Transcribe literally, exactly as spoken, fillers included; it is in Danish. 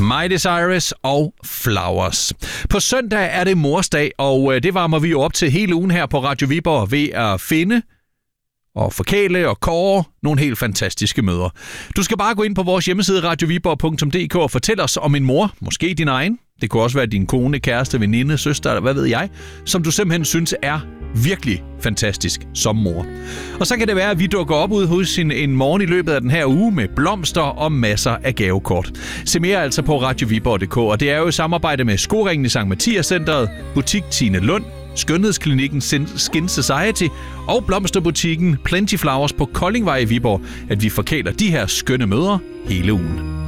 Miley Cyrus og Flowers. På søndag er det morsdag, og det varmer vi jo op til hele ugen her på Radio Viborg ved at finde og forkæle og kåre nogle helt fantastiske møder. Du skal bare gå ind på vores hjemmeside radio viborg punktum d k og fortælle os om en mor, måske din egen. Det kunne også være din kone, kæreste, veninde, søster, eller hvad ved jeg, som du simpelthen synes er virkelig fantastisk som mor. Og så kan det være, at vi dukker op ud hos en, en morgen i løbet af den her uge med blomster og masser af gavekort. Se mere altså på radio viborg punktum d k, og det er jo i samarbejde med Skoringen i Sankt Mathias Centeret, Butik Tine Lund, Skønhedsklinikken Skin Society og blomsterbutikken Plenty Flowers på Koldingvej i Viborg, at vi forkæler de her skønne møder hele ugen.